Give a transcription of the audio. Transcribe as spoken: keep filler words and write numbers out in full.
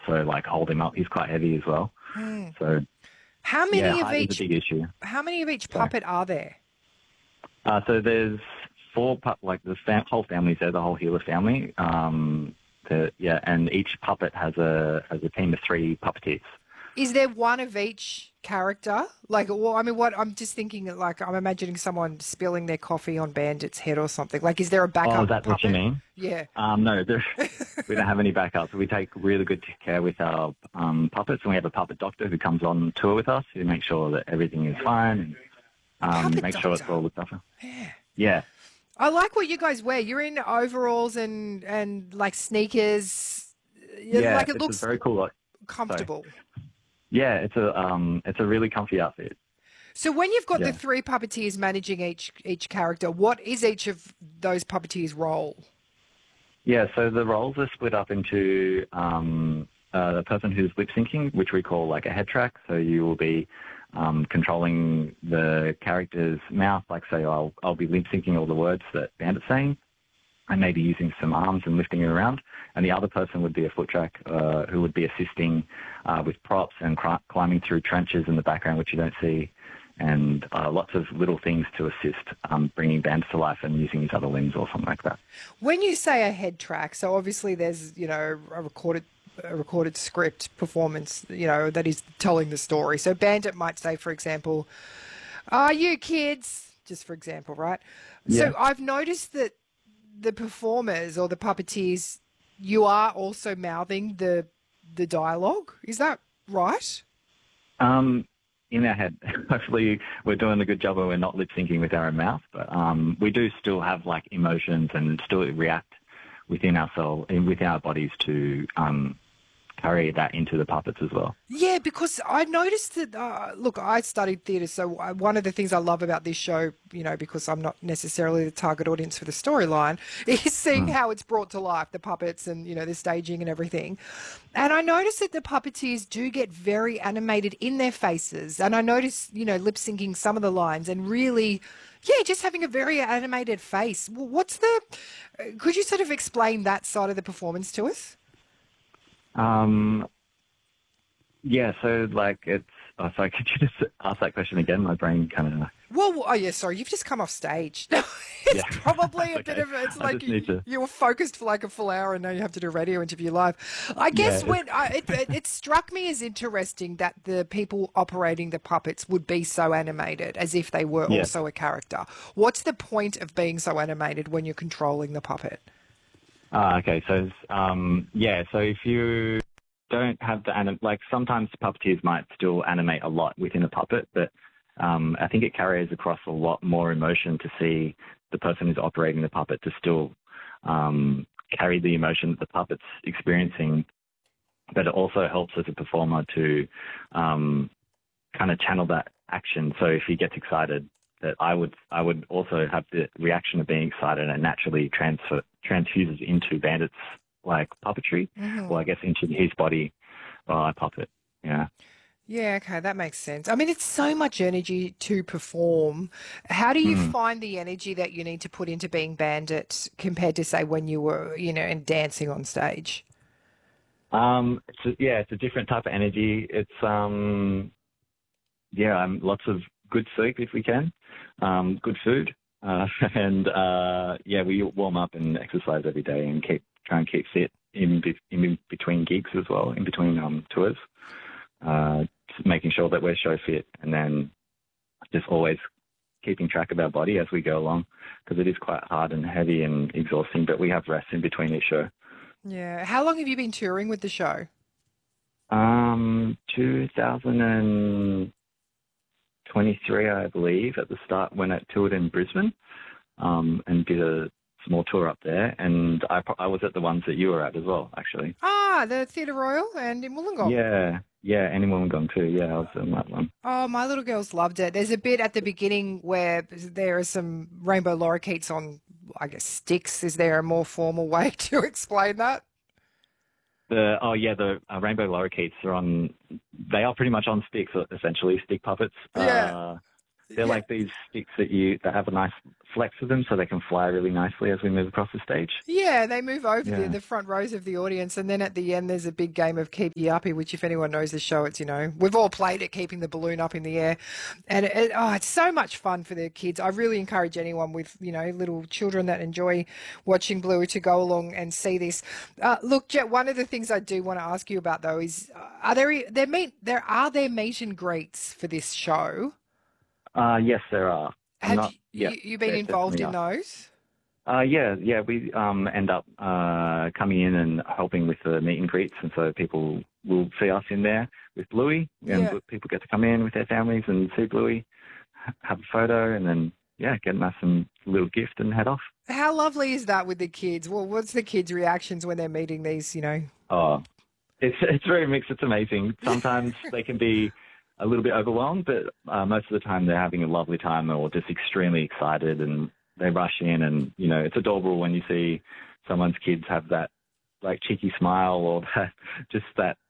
also like hold him up. He's quite heavy as well. Mm. So how many yeah, of height each? is a big issue. How many of each Sorry. puppet are there? Uh, so there's four, pu- like the fam- whole family's there, the whole Healer family. Um, the, yeah, and each puppet has a has a team of three puppeteers. Is there one of each character? Like, well, I mean, what I'm just thinking, like, I'm imagining someone spilling their coffee on Bandit's head or something. Like, is there a backup? Oh, is that puppet? what you mean? Yeah. Um, no, there, we don't have any backups. We take really good care with our um, puppets, and we have a puppet doctor who comes on tour with us to make sure that everything is fine and um, make doctor. sure it's all looked after. Yeah. Yeah. I like what you guys wear. You're in overalls and, and like sneakers. Yeah, like it it's looks a very cool. comfortable. Sorry. Yeah, it's a um, it's a really comfy outfit. So when you've got Yeah. the three puppeteers managing each each character, what is each of those puppeteers' role? Yeah, so the roles are split up into um, uh, the person who's lip syncing, which we call like a head track. So you will be um, controlling the character's mouth. Like, say, I'll I'll be lip syncing all the words that Bandit's saying, and maybe using some arms and lifting it around. And the other person would be a foot track uh, who would be assisting uh, with props and cr- climbing through trenches in the background, which you don't see, and uh, lots of little things to assist um, bringing Bandit to life and using his other limbs or something like that. When you say a head track, so obviously there's, you know, a recorded a recorded script performance, you know, that is telling the story. So Bandit might say, for example, "Are you kids?" Just for example, right? Yeah. So I've noticed that the performers or the puppeteers, you are also mouthing the the dialogue. Is that right? Um, in our head. Hopefully we're doing a good job and we're not lip syncing with our own mouth, but um, we do still have like emotions and still react within ourselves and within our bodies to um, carry that into the puppets as well. Yeah, because I noticed that, uh, look, I studied theatre, so I, one of the things I love about this show, you know, because I'm not necessarily the target audience for the storyline, is seeing mm. how it's brought to life, the puppets and, you know, the staging and everything. And I noticed that the puppeteers do get very animated in their faces. And I noticed, you know, lip syncing some of the lines and really, yeah, just having a very animated face. Well, what's the, could you sort of explain that side of the performance to us? Um, yeah, so like it's, oh, sorry, could you just ask that question again? My brain kind of... Well, oh yeah, sorry, you've just come off stage. It's yeah. probably a okay. bit of, it's I like you, to... you were focused for like a full hour and now you have to do a radio interview live. I guess yeah, when, I, it, it, it struck me as interesting that the people operating the puppets would be so animated as if they were yeah. also a character. What's the point of being so animated when you're controlling the puppet? Ah, okay, so, um, yeah, so if you don't have the, anim- like sometimes puppeteers might still animate a lot within a puppet, but um, I think it carries across a lot more emotion to see the person who's operating the puppet to still um, carry the emotion that the puppet's experiencing, but it also helps as a performer to um, kind of channel that action. So if he gets excited, that I would I would also have the reaction of being excited and naturally transfer transfuses into Bandit's like puppetry, mm-hmm. or I guess into his body while I puppet. Yeah. Yeah, okay, that makes sense. I mean, it's so much energy to perform. How do you mm. find the energy that you need to put into being Bandit compared to, say, when you were, you know, and dancing on stage? Um, it's a, yeah, it's a different type of energy. It's, um, yeah, um, lots of good sleep if we can, um, good food, uh, and, uh, yeah, we warm up and exercise every day and keep try and keep fit in, be, in between gigs as well, in between um, tours. Uh, just making sure that we're show fit and then just always keeping track of our body as we go along because it is quite hard and heavy and exhausting, but we have rest in between each show. Yeah. How long have you been touring with the show? Um, two thousand twenty-three, I believe, at the start when it toured in Brisbane um, and did a small tour up there. And I, I was at the ones that you were at as well, actually. Ah, the Theatre Royal and in Wollongong. Yeah. Yeah, and in Wollongong too. Yeah, I was on that one. Oh, my little girls loved it. There's a bit at the beginning where there are some rainbow lorikeets on, I guess, sticks. Is there a more formal way to explain that? The oh yeah, the uh, rainbow lorikeets are on. They are pretty much on sticks, essentially stick puppets. Yeah. Uh, they're yeah. like these sticks that you that have a nice flex with them so they can fly really nicely as we move across the stage. Yeah, they move over Yeah. the, the front rows of the audience, and then at the end there's a big game of Keep You Uppy, which if anyone knows the show, it's, you know, we've all played it, keeping the balloon up in the air. And it, it, oh, it's so much fun for the kids. I really encourage anyone with, you know, little children that enjoy watching Bluey to go along and see this. Uh, look, Jet, one of the things I do want to ask you about though is, uh, are there, there, meet, there, are there meet and greets for this show? Uh, yes, there are. I'm Have not, you, yeah, you been there involved in definitely are. those? Uh, yeah, yeah, we um, end up uh, coming in and helping with the meet and greets, and so people will see us in there with Bluey, and Yeah. people get to come in with their families and see Bluey, have a photo, and then, yeah, get us some little gift and head off. How lovely is that with the kids? Well, what's the kids' reactions when they're meeting these, you know? Oh, it's it's very mixed. It's amazing. Sometimes they can be a little bit overwhelmed, but uh, most of the time they're having a lovely time or just extremely excited, and they rush in, and, you know, it's adorable when you see someone's kids have that, like, cheeky smile or that, just that